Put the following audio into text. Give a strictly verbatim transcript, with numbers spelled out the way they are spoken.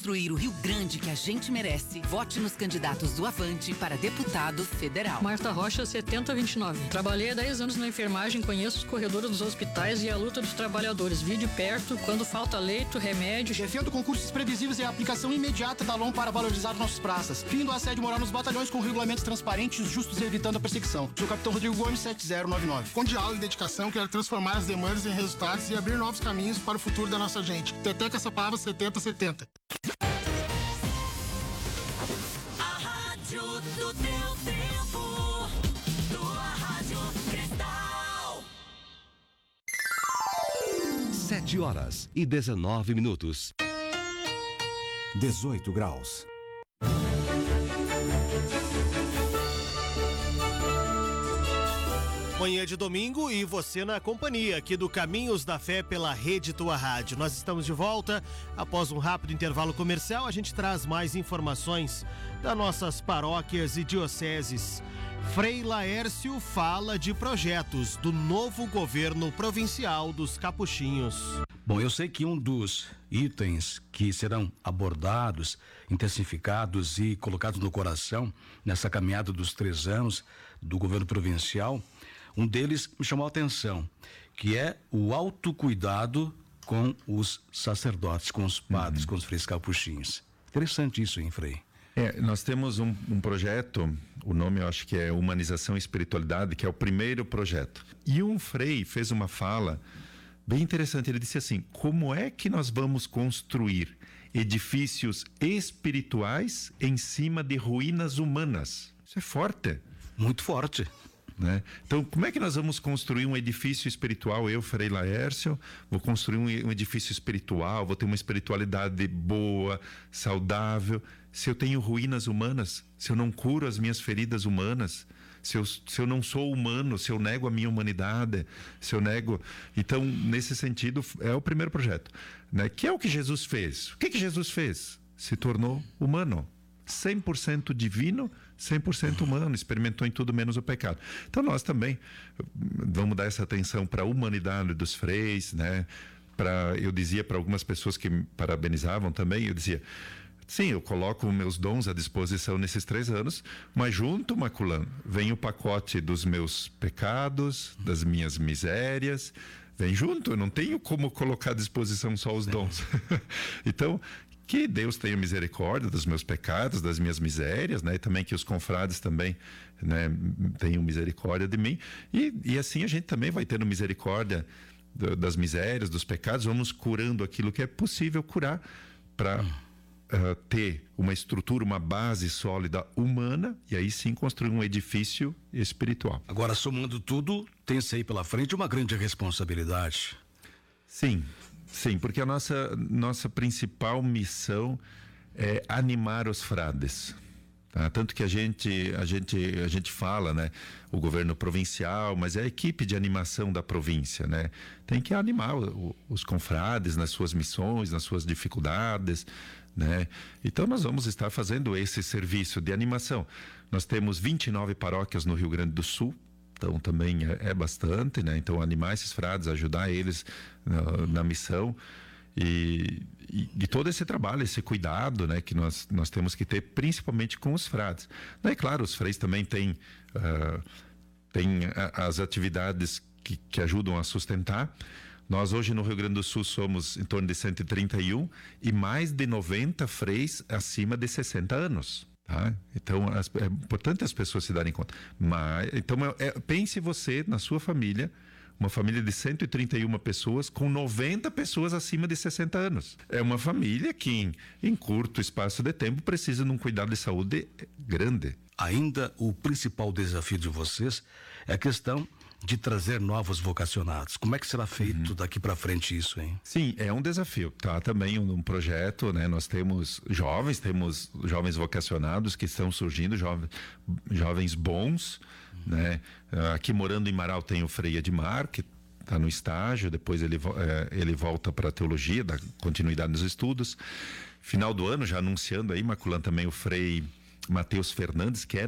construir o Rio Grande que a gente merece, vote nos candidatos do Avante para deputado federal. Marta Rocha, setenta vinte e nove. Trabalhei há dez anos na enfermagem, conheço os corredores dos hospitais e a luta dos trabalhadores. Vi de perto quando falta leito, remédio. Defendo concursos previsíveis e a aplicação imediata da L O M para valorizar nossas praças. Fim do assédio moral nos batalhões com regulamentos transparentes, justos e evitando a perseguição. Sou o capitão Rodrigo Gomes, sete zero nove nove. Com diálogo e dedicação, quero transformar as demandas em resultados e abrir novos caminhos para o futuro da nossa gente. Teteca essa palavra setenta setenta. A rádio do teu tempo, tua rádio Cristal. Sete horas e dezenove minutos. dezoito graus. Manhã de domingo e você na companhia aqui do Caminhos da Fé pela Rede Tua Rádio. Nós estamos de volta. Após um rápido intervalo comercial, a gente traz mais informações das nossas paróquias e dioceses. Frei Laércio fala de projetos do novo governo provincial dos Capuchinhos. Bom, eu sei que um dos itens que serão abordados, intensificados e colocados no coração nessa caminhada dos três anos do governo provincial, um deles me chamou a atenção, que é o autocuidado com os sacerdotes, com os padres, uhum. com os freis capuchinhos. Interessante isso, hein, Frei? É, nós temos um, um projeto, o nome eu acho que é Humanização e Espiritualidade, que é o primeiro projeto. E um frei fez uma fala bem interessante, ele disse assim: como é que nós vamos construir edifícios espirituais em cima de ruínas humanas? Isso é forte. Muito forte. Né? Então, como é que nós vamos construir um edifício espiritual? Eu, Frei Laércio, vou construir um, um edifício espiritual, vou ter uma espiritualidade boa, saudável, se eu tenho ruínas humanas, se eu não curo as minhas feridas humanas, se eu, se eu não sou humano, se eu nego a minha humanidade, se eu nego... Então, nesse sentido, é o primeiro projeto, né? Que é o que Jesus fez. O que que Jesus fez? Se tornou humano. cem por cento divino, cem por cento humano, experimentou em tudo menos o pecado. Então nós também vamos dar essa atenção para a humanidade dos freis, né? Pra, eu dizia para algumas pessoas que me parabenizavam também, eu dizia, sim, eu coloco meus dons à disposição nesses três anos, mas junto, Maculano, vem o pacote dos meus pecados, das minhas misérias, vem junto, eu não tenho como colocar à disposição só os dons. Então, que Deus tenha misericórdia dos meus pecados, das minhas misérias, né? E também que os confrades também, né, tenham misericórdia de mim. E, e assim a gente também vai tendo misericórdia do, das misérias, dos pecados, vamos curando aquilo que é possível curar para uh, ter uma estrutura, uma base sólida humana e aí sim construir um edifício espiritual. Agora, somando tudo, tem-se aí pela frente uma grande responsabilidade. Sim. Sim, porque a nossa, nossa principal missão é animar os frades. Tá? Tanto que a gente, a, gente, a gente fala, né? O governo provincial, mas é a equipe de animação da província, né? Tem que animar o, os confrades nas suas missões, nas suas dificuldades, né? Então nós vamos estar fazendo esse serviço de animação. Nós temos vinte e nove paróquias no Rio Grande do Sul. Então também é, é bastante, né? Então animar esses frades, ajudar eles na, na missão e, e, e todo esse trabalho, esse cuidado, né? Que nós, nós temos que ter principalmente com os frades. É claro, os freis também têm, uh, têm a, as atividades que, que ajudam a sustentar. Nós hoje no Rio Grande do Sul somos em torno de cento e trinta e um e mais de noventa freis acima de sessenta anos. Tá? Então as, é importante as pessoas se darem conta. Mas, então é, pense você na sua família, uma família de cento e trinta e uma pessoas com noventa pessoas acima de sessenta anos. É uma família que em, em curto espaço de tempo precisa de um cuidado de saúde grande. Ainda o principal desafio de vocês é a questão de trazer novos vocacionados. Como é que será feito uhum. daqui para frente isso, hein? Sim, é um desafio, tá? Também um, um projeto, né? Nós temos jovens, temos jovens vocacionados que estão surgindo, jovens, jovens bons, uhum. né? Aqui morando em Marau tem o Frei Edmar, que está no estágio, depois ele, é, ele volta para a teologia, dá continuidade nos estudos. Final do ano, já anunciando aí, Maculano, também o Frei Mateus Fernandes, que é